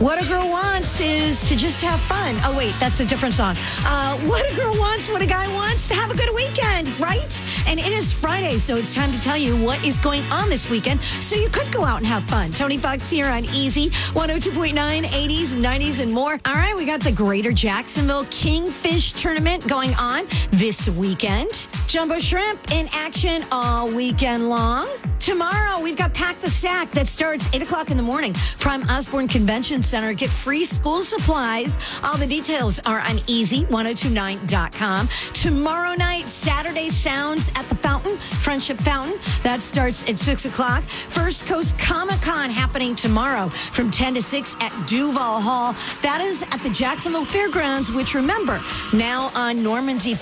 What a girl wants is to just have fun. Oh, wait, that's a different song. What a girl wants, what a guy wants, to have a good weekend, right? And it is Friday, so it's time to tell you what is going on this weekend so you could go out and have fun. Tony Fox here on Easy, 102.9, 80s, 90s, and more. All right, we got the Greater Jacksonville Kingfish Tournament going on this weekend. Jumbo Shrimp in action all weekend long. Tomorrow, we've got Pack the Stack that starts 8 o'clock in the morning. Prime Osborne Convention Center. Get free school supplies. All the details are on easy1029.com. Tomorrow night, Saturday Sounds at the Fountain, Friendship Fountain. That starts at 6 o'clock. First Coast Comic-Con happening tomorrow from 10 to 6 at Duval Hall. That is at the Jacksonville Fairgrounds, which, remember, now on Normandy